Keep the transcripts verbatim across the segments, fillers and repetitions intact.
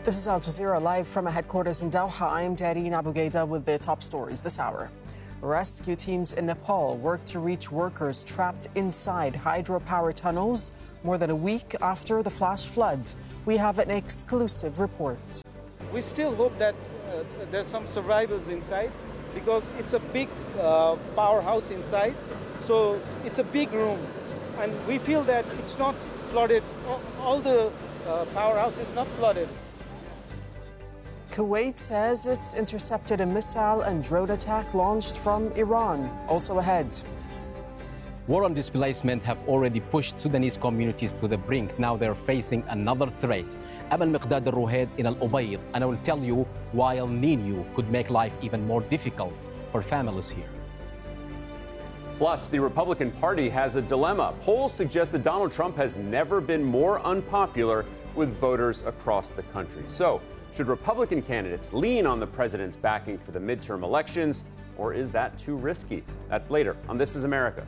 This is Al Jazeera live from our headquarters in Doha. I'm Darine Abu Gaida with the top stories this hour. Rescue teams in Nepal work to reach workers trapped inside hydropower tunnels more than a week after the flash floods. We have an exclusive report. We still hope that uh, there's some survivors inside because it's a big uh, powerhouse inside. So it's a big room and we feel that it's not flooded. All the uh, powerhouse is not flooded. Kuwait says it's intercepted a missile and drone attack launched from Iran. Also ahead. War and displacement have already pushed Sudanese communities to the brink. Now they're facing another threat. Amal Miqdad al-Ruhaid in Al-Ubayd, and I will tell you why El Nino could make life even more difficult for families here. Plus, the Republican Party has a dilemma. Polls suggest that Donald Trump has never been more unpopular with voters across the country. So, should Republican candidates lean on the president's backing for the midterm elections, or is that too risky? That's later on This Is America.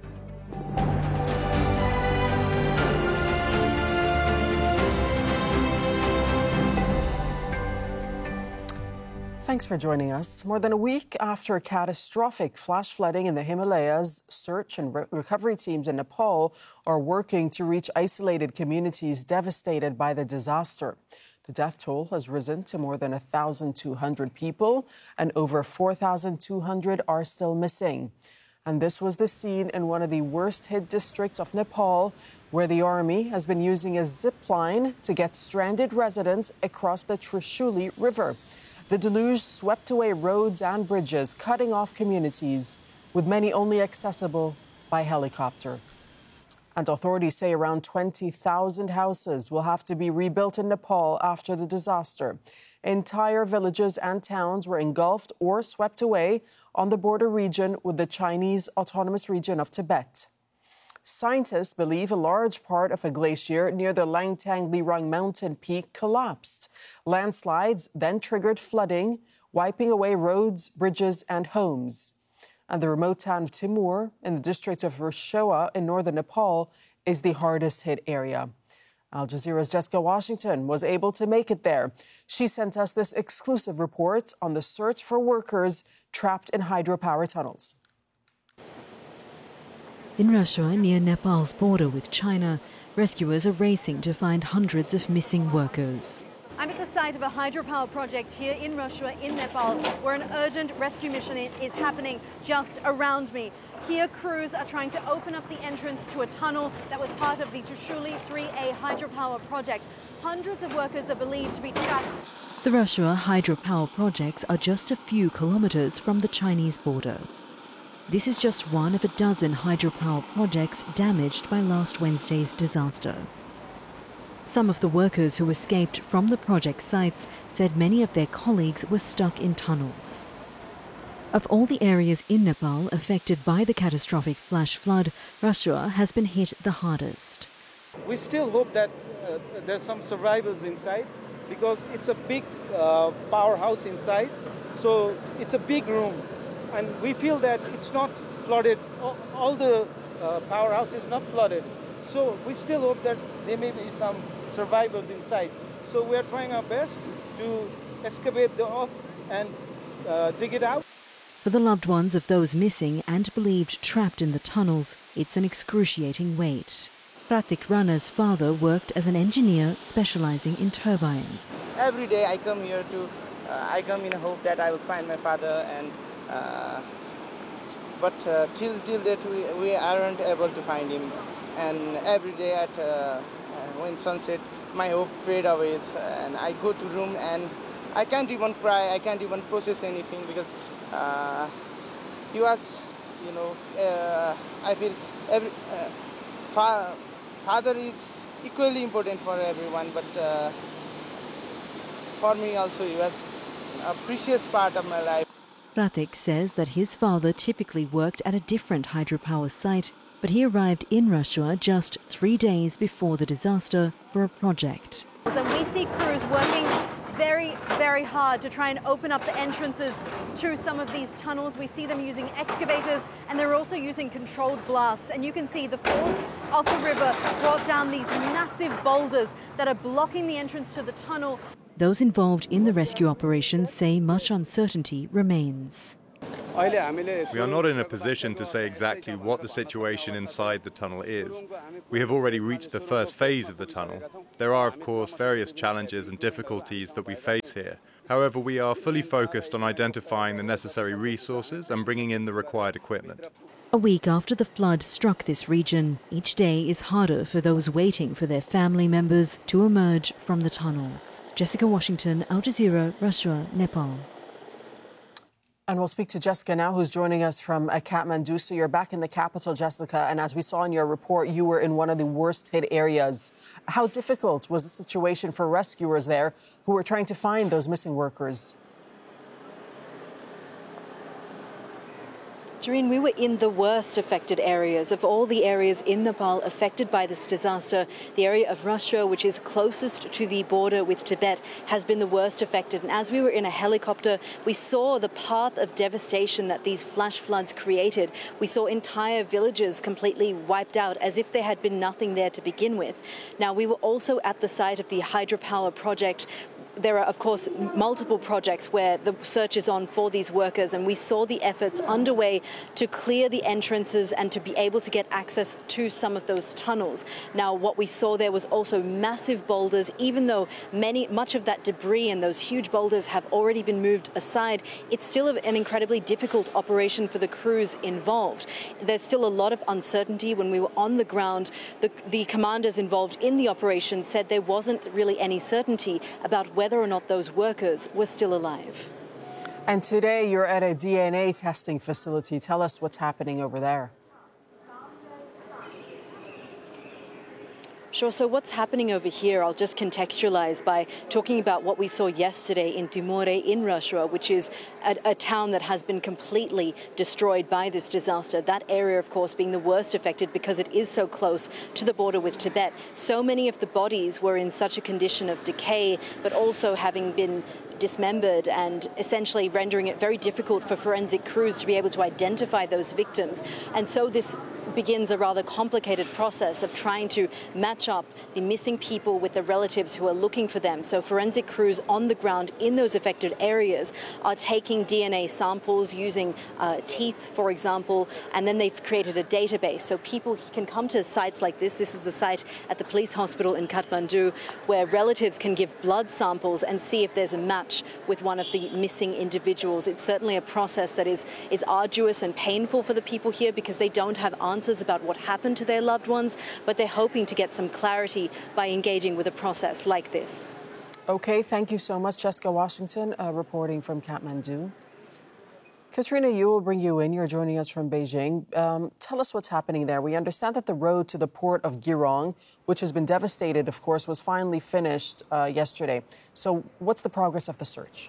Thanks for joining us. More than a week after catastrophic flash flooding in the Himalayas, search and re- recovery teams in Nepal are working to reach isolated communities devastated by the disaster. The death toll has risen to more than one thousand two hundred people, and over four thousand two hundred are still missing. And this was the scene in one of the worst-hit districts of Nepal, where the army has been using a zip line to get stranded residents across the Trishuli River. The deluge swept away roads and bridges, cutting off communities, with many only accessible by helicopter. And authorities say around twenty thousand houses will have to be rebuilt in Nepal after the disaster. Entire villages and towns were engulfed or swept away on the border region with the Chinese Autonomous Region of Tibet. Scientists believe a large part of a glacier near the Langtang Lirang mountain peak collapsed. Landslides then triggered flooding, wiping away roads, bridges, and homes. And the remote town of Timur in the district of Rosoa in northern Nepal is the hardest hit area. Al Jazeera's Jessica Washington was able to make it there. She sent us this exclusive report on the search for workers trapped in hydropower tunnels. In Rosoa, near Nepal's border with China, rescuers are racing to find hundreds of missing workers. I'm at the site of a hydropower project here in Rosoa in Nepal, where an urgent rescue mission is happening just around me. Here, crews are trying to open up the entrance to a tunnel that was part of the Trishuli three A hydropower project. Hundreds of workers are believed to be trapped. The Rosoa hydropower projects are just a few kilometers from the Chinese border. This is just one of a dozen hydropower projects damaged by last Wednesday's disaster. Some of the workers who escaped from the project sites said many of their colleagues were stuck in tunnels. Of all the areas in Nepal affected by the catastrophic flash flood, Rosoa has been hit the hardest. We still hope that uh, there's some survivors inside because it's a big uh, powerhouse inside. So it's a big room and we feel that it's not flooded. All, all the uh, powerhouse is not flooded. So we still hope that there may be some survivors inside. So we are trying our best to excavate the earth and uh, dig it out. For the loved ones of those missing and believed trapped in the tunnels, it's an excruciating wait. Pratik Rana's father worked as an engineer specializing in turbines. Every day I come here to, uh, I come in hope that I will find my father, and uh, but uh, till till that we, we aren't able to find him. And every day at uh, when sunset, my hope fades away, and I go to room and I can't even cry, I can't even process anything because uh, he was, you know, uh, I feel every uh, fa father is equally important for everyone, but uh, for me also he was a precious part of my life. Pratik says that his father typically worked at a different hydropower site, but he arrived in Rosoa just three days before the disaster for a project. And we see crews working very, very hard to try and open up the entrances to some of these tunnels. We see them using excavators, and they're also using controlled blasts. And you can see the force of the river brought down these massive boulders that are blocking the entrance to the tunnel. Those involved in the rescue operation say much uncertainty remains. We are not in a position to say exactly what the situation inside the tunnel is. We have already reached the first phase of the tunnel. There are, of course, various challenges and difficulties that we face here. However, we are fully focused on identifying the necessary resources and bringing in the required equipment. A week after the flood struck this region, each day is harder for those waiting for their family members to emerge from the tunnels. Jessica Washington, Al Jazeera, Russia, Nepal. And we'll speak to Jessica now, who's joining us from uh, Kathmandu. So you're back in the capital, Jessica, and as we saw in your report, you were in one of the worst hit areas. How difficult was the situation for rescuers there who were trying to find those missing workers? Jareen, we were in the worst affected areas. Of all the areas in Nepal affected by this disaster, the area of Russia, which is closest to the border with Tibet, has been the worst affected. And as we were in a helicopter, we saw the path of devastation that these flash floods created. We saw entire villages completely wiped out as if there had been nothing there to begin with. Now, we were also at the site of the hydropower project. There are, of course, multiple projects where the search is on for these workers, and we saw the efforts underway to clear the entrances and to be able to get access to some of those tunnels. Now, what we saw there was also massive boulders. Even though many, much of that debris and those huge boulders have already been moved aside, it's still an incredibly difficult operation for the crews involved. There's still a lot of uncertainty. When we were on the ground, the, the commanders involved in the operation said there wasn't really any certainty about whether whether or not those workers were still alive. And today you're at a D N A testing facility. Tell us what's happening over there. Sure. So what's happening over here, I'll just contextualize by talking about what we saw yesterday in Timore in Russia, which is a, a town that has been completely destroyed by this disaster. That area, of course, being the worst affected because it is so close to the border with Tibet. So many of the bodies were in such a condition of decay, but also having been dismembered and essentially rendering it very difficult for forensic crews to be able to identify those victims. And so this begins a rather complicated process of trying to match up the missing people with the relatives who are looking for them. So forensic crews on the ground in those affected areas are taking D N A samples using uh, teeth, for example, and then they've created a database. So people can come to sites like this. This is the site at the police hospital in Kathmandu, where relatives can give blood samples and see if there's a match with one of the missing individuals. It's certainly a process that is, is arduous and painful for the people here because they don't have answers about what happened to their loved ones, but they're hoping to get some clarity by engaging with a process like this. Okay, thank you so much, Jessica Washington, uh, reporting from Kathmandu. Katrina, you will bring you in. You're joining us from Beijing. Um, tell us what's happening there. We understand that the road to the port of Girong, which has been devastated, of course, was finally finished uh, yesterday. So what's the progress of the search?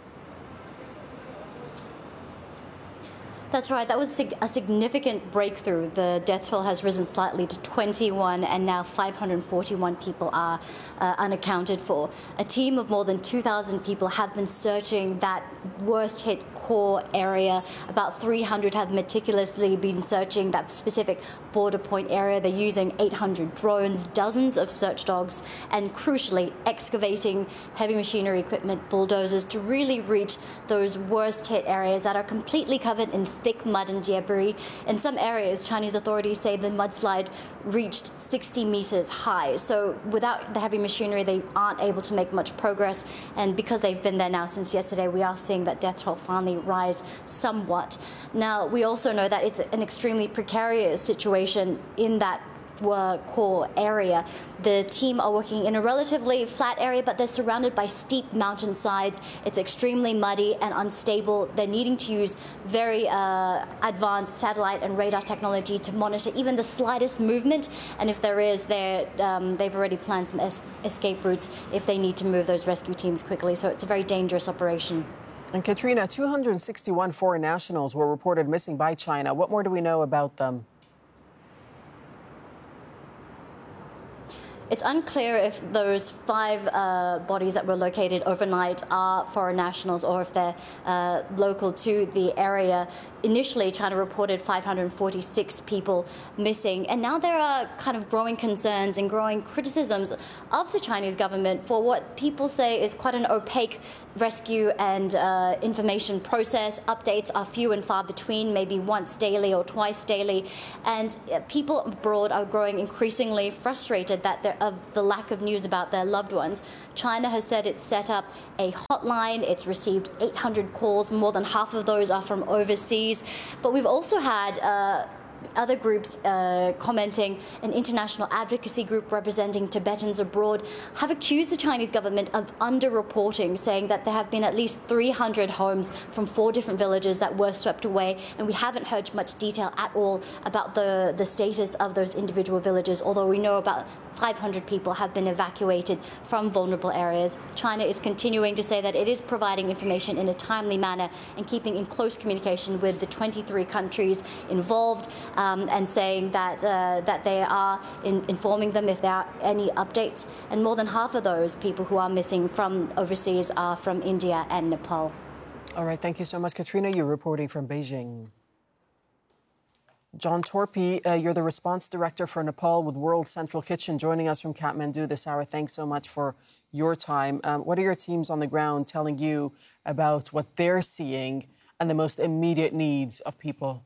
That's right. That was a significant breakthrough. The death toll has risen slightly to twenty-one, and now five hundred forty-one people are uh, unaccounted for. A team of more than two thousand people have been searching that worst hit core area. About three hundred have meticulously been searching that specific border point area. They're using eight hundred drones, dozens of search dogs, and crucially, excavating heavy machinery equipment, bulldozers, to really reach those worst hit areas that are completely covered in thick mud and debris. In some areas, Chinese authorities say the mudslide reached sixty meters high. So without the heavy machinery, they aren't able to make much progress. And because they've been there now since yesterday, we are seeing that death toll finally rise somewhat. Now, we also know that it's an extremely precarious situation in that core area. The team are working in a relatively flat area, but they're surrounded by steep mountain sides. It's extremely muddy and unstable. They're needing to use very uh, advanced satellite and radar technology to monitor even the slightest movement. And if there is, um, they've already planned some es escape routes if they need to move those rescue teams quickly. So it's a very dangerous operation. And Katrina, two hundred sixty-one foreign nationals were reported missing by China. What more do we know about them? It's unclear if those five uh, bodies that were located overnight are foreign nationals or if they're uh, local to the area. Initially, China reported five hundred forty-six people missing, and now there are kind of growing concerns and growing criticisms of the Chinese government for what people say is quite an opaque rescue and uh, information process. Updates are few and far between, maybe once daily or twice daily, and uh, people abroad are growing increasingly frustrated that they're, of the lack of news about their loved ones. China has said it's set up a hotline. It's received eight hundred calls. More than half of those are from overseas. But we've also had uh, other groups uh, commenting. An international advocacy group representing Tibetans abroad have accused the Chinese government of underreporting, saying that there have been at least three hundred homes from four different villages that were swept away, and we haven't heard much detail at all about the, the status of those individual villages, although we know about five hundred people have been evacuated from vulnerable areas. China is continuing to say that it is providing information in a timely manner and keeping in close communication with the twenty-three countries involved, um, and saying that uh, that they are in, informing them if there are any updates. And more than half of those people who are missing from overseas are from India and Nepal. All right, thank you so much, Katrina. You're reporting from Beijing. John Torpy, uh, you're the response director for Nepal with World Central Kitchen, joining us from Kathmandu this hour. Thanks so much for your time. Um, what are your teams on the ground telling you about what they're seeing and the most immediate needs of people?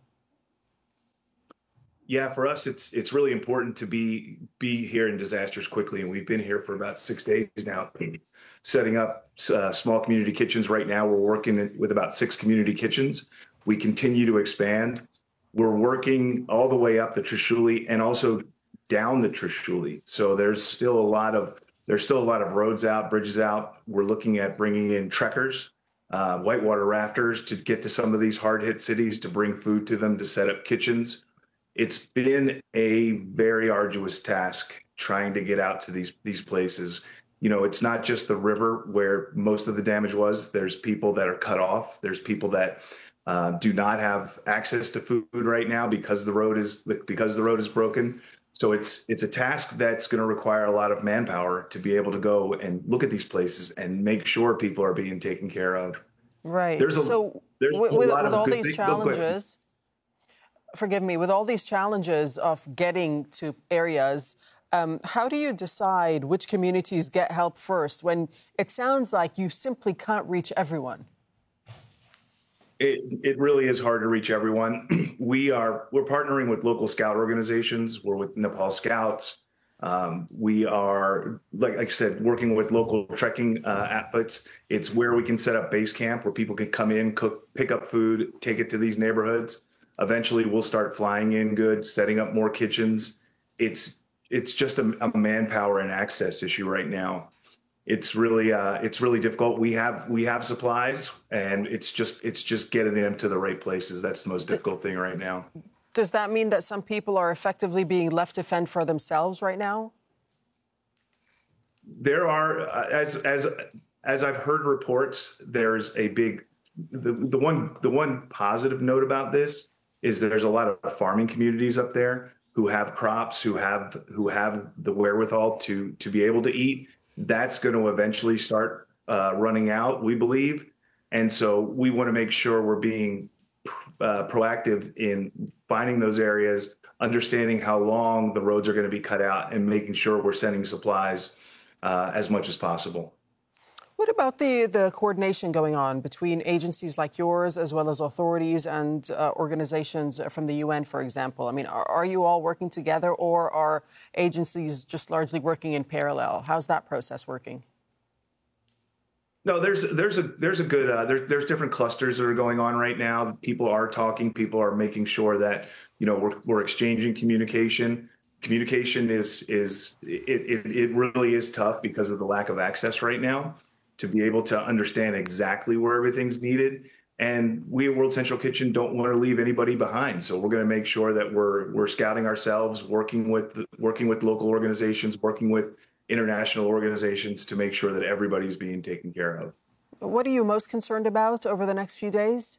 Yeah, for us, it's it's really important to be be here in disasters quickly, and we've been here for about six days now, setting up uh, small community kitchens. Right now, we're working with about six community kitchens. We continue to expand. We're working all the way up the Trishuli and also down the Trishuli. So there's still a lot of there's still a lot of roads out, bridges out. We're looking at bringing in trekkers, uh, whitewater rafters to get to some of these hard-hit cities, to bring food to them, to set up kitchens. It's been a very arduous task trying to get out to these these places. You know, it's not just the river where most of the damage was. There's people that are cut off. There's people that Uh, do not have access to food right now because the road is because the road is broken. So it's it's a task that's going to require a lot of manpower to be able to go and look at these places and make sure people are being taken care of. Right. There's a, so there's with, a with, lot with of all good these things. challenges, forgive me, with all these challenges of getting to areas, um, how do you decide which communities get help first when it sounds like you simply can't reach everyone? It it really is hard to reach everyone. We are we're partnering with local scout organizations. We're with Nepal Scouts. Um, we are, like, like I said, working with local trekking uh, outfits. It's where we can set up base camp where people can come in, cook, pick up food, take it to these neighborhoods. Eventually, we'll start flying in goods, setting up more kitchens. It's it's just a, a manpower and access issue right now. It's really uh, it's really difficult. We have we have supplies, and it's just it's just getting them to the right places. That's the most difficult thing right now. Does that mean that some people are effectively being left to fend for themselves right now? There are, as as as I've heard reports, there's a big the the one the one positive note about this is that there's a lot of farming communities up there who have crops, who have who have the wherewithal to to be able to eat. That's going to eventually start uh, running out, we believe. And so we want to make sure we're being uh, proactive in finding those areas, understanding how long the roads are going to be cut out, and making sure we're sending supplies uh, as much as possible. What about the, the coordination going on between agencies like yours as well as authorities and uh, organizations from the U N, for example? I mean, are, are you all working together, or are agencies just largely working in parallel? How's that process working? No, there's there's a there's a good uh, there's there's different clusters that are going on right now. People are talking. People are making sure that, you know, we're we're exchanging communication. Communication is is it it, it really is tough because of the lack of access right now to be able to understand exactly where everything's needed. And we at World Central Kitchen don't want to leave anybody behind. So we're going to make sure that we're we're scouting ourselves, working with working with local organizations, working with international organizations to make sure that everybody's being taken care of. What are you most concerned about over the next few days?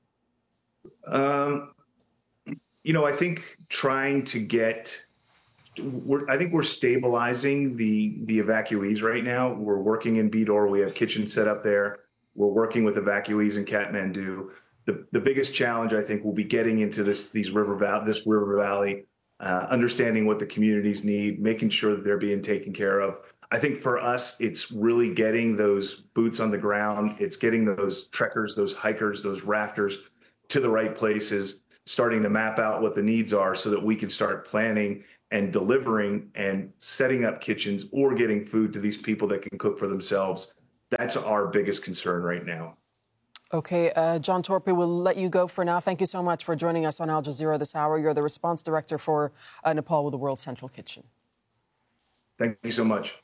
Um, you know, I think trying to get we're, I think we're stabilizing the, the evacuees right now. We're working in Bidor. We have kitchens set up there. We're working with evacuees in Kathmandu. The, the biggest challenge, I think, will be getting into this, these river val- this river valley, uh, understanding what the communities need, making sure that they're being taken care of. I think for us, it's really getting those boots on the ground. It's getting those trekkers, those hikers, those rafters to the right places, starting to map out what the needs are so that we can start planning and delivering and setting up kitchens or getting food to these people that can cook for themselves. That's our biggest concern right now. Okay, uh, John Torpey, we'll let you go for now. Thank you so much for joining us on Al Jazeera this hour. You're the response director for uh, Nepal with the World Central Kitchen. Thank you so much.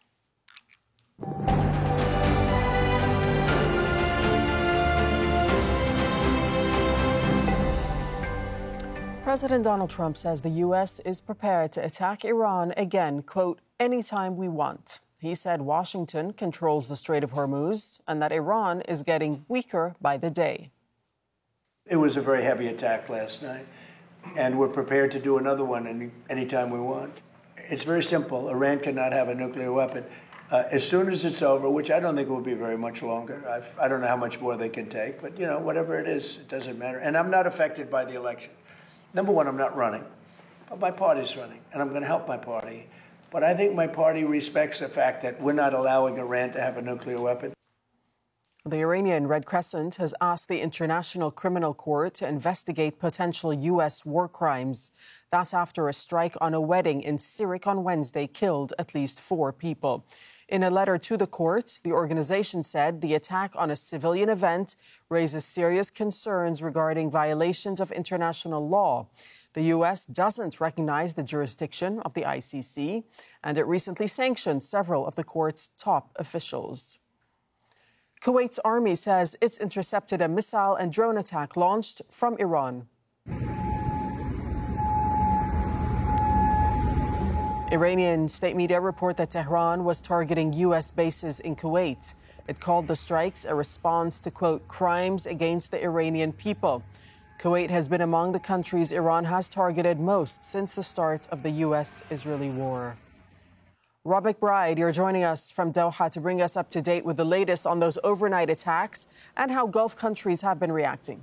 President Donald Trump says the U S is prepared to attack Iran again, quote, anytime we want. He said Washington controls the Strait of Hormuz and that Iran is getting weaker by the day. It was a very heavy attack last night, and we're prepared to do another one any anytime we want. It's very simple. Iran cannot have a nuclear weapon. Uh, as soon as it's over, which I don't think will be very much longer. I've, I don't know how much more they can take, but, you know, whatever it is, it doesn't matter. And I'm not affected by the election. Number one, I'm not running, but my party's running, and I'm going to help my party. But I think my party respects the fact that we're not allowing Iran to have a nuclear weapon. The Iranian Red Crescent has asked the International Criminal Court to investigate potential U S war crimes. That's after a strike on a wedding in Sirik on Wednesday killed at least four people. In a letter to the court, the organization said the attack on a civilian event raises serious concerns regarding violations of international law. The U S doesn't recognize the jurisdiction of the I C C, and it recently sanctioned several of the court's top officials. Kuwait's army says it's intercepted a missile and drone attack launched from Iran. Iranian state media report that Tehran was targeting U S bases in Kuwait. It called the strikes a response to, quote, crimes against the Iranian people. Kuwait has been among the countries Iran has targeted most since the start of the U S-Israeli war. Rob McBride, you're joining us from Doha to bring us up to date with the latest on those overnight attacks and how Gulf countries have been reacting.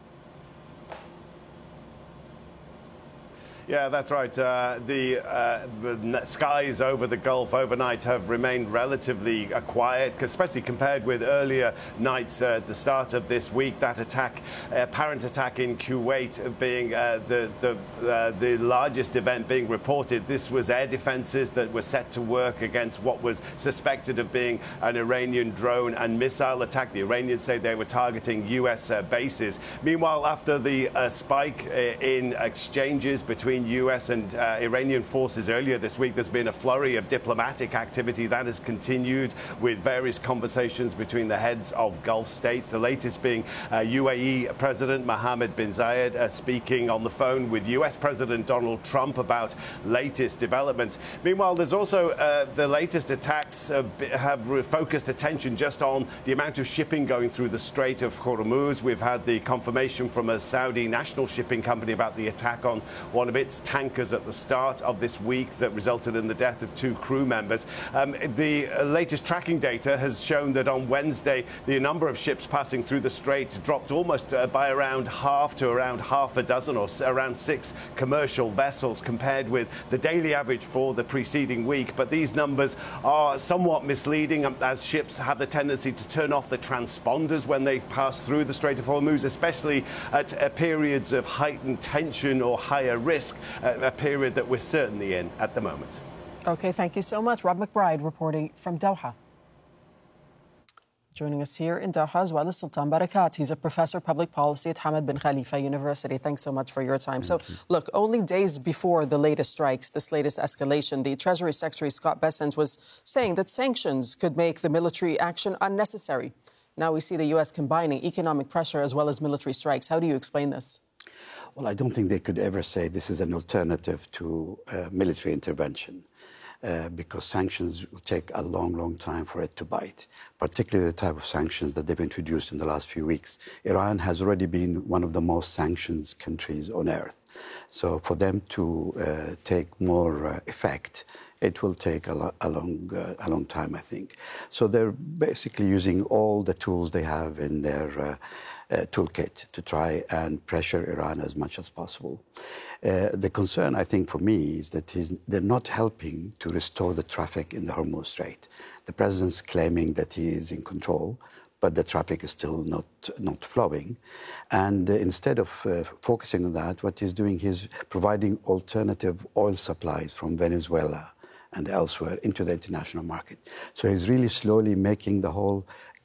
Yeah, that's right. Uh, the, uh, the skies over the Gulf overnight have remained relatively uh, quiet, especially compared with earlier nights uh, at the start of this week. That attack, apparent attack in Kuwait, being uh, the the, uh, the largest event being reported. This was air defenses that were set to work against what was suspected of being an Iranian drone and missile attack. The Iranians say they were targeting U S uh, bases. Meanwhile, after the uh, spike in exchanges between U S and uh, Iranian forces earlier this week, there's been a flurry of diplomatic activity that has continued with various conversations between the heads of Gulf states, the latest being uh, U A E President Mohammed bin Zayed uh, speaking on the phone with U S President Donald Trump about latest developments. Meanwhile, there's also uh, the latest attacks uh, have focused attention just on the amount of shipping going through the Strait of Hormuz. We've had the confirmation from a Saudi national shipping company about the attack on one of its tankers at the start of this week that resulted in the death of two crew members. Um, the latest tracking data has shown that on Wednesday, the number of ships passing through the strait dropped almost uh, by around half to around half a dozen, or around six commercial vessels, compared with the daily average for the preceding week. But these numbers are somewhat misleading, as ships have the tendency to turn off the transponders when they pass through the Strait of Hormuz, especially at uh, periods of heightened tension or higher risk. A period that we're certainly in at the moment. Okay, thank you so much. Rob McBride reporting from Doha. Joining us here in Doha as well is Sultan Barakat. He's a professor of public policy at Hamad bin Khalifa University. Thanks so much for your time. Thank so, you. Look, only days before the latest strikes, this latest escalation, the Treasury Secretary Scott Bessent was saying that sanctions could make the military action unnecessary. Now we see the U S combining economic pressure as well as military strikes. How do you explain this? Well, I don't think they could ever say this is an alternative to uh, military intervention. uh, because sanctions will take a long, long time for it to bite, particularly the type of sanctions that they've introduced in the last few weeks. Iran has already been one of the most sanctioned countries on earth. So for them to uh, take more uh, effect, it will take a, lo- a, long, uh, a long time, I think. So they're basically using all the tools they have in their uh, uh, toolkit to try and pressure Iran as much as possible. Uh, the concern, I think, for me is that he's, they're not helping to restore the traffic in the Hormuz Strait. The president's claiming that he is in control, but the traffic is still not, not flowing. And uh, instead of uh, focusing on that, what he's doing is providing alternative oil supplies from Venezuela and elsewhere into the international market. So he's really slowly making the whole